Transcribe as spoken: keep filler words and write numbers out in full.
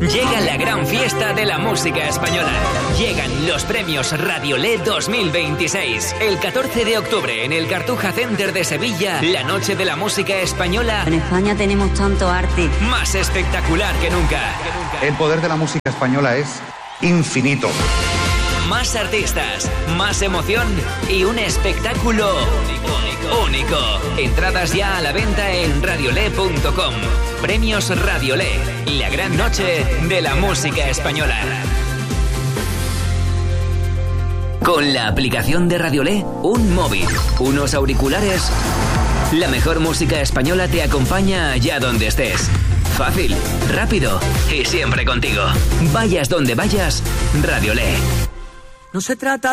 Llega la gran fiesta de la música española. Llegan los premios Radiolé dos mil veintiséis. El catorce de octubre en el Cartuja Center de Sevilla, la noche de la música española. En España tenemos tanto arte. Más espectacular que nunca. El poder de la música española es infinito. Más artistas, más emoción y un espectáculo único. único. Entradas ya a la venta en radiolé punto com. Premios Radiolé, la gran noche de la música española. Con la aplicación de Radiolé, un móvil, unos auriculares, la mejor música española te acompaña allá donde estés. Fácil, rápido y siempre contigo. Vayas donde vayas, Radiolé. No se trata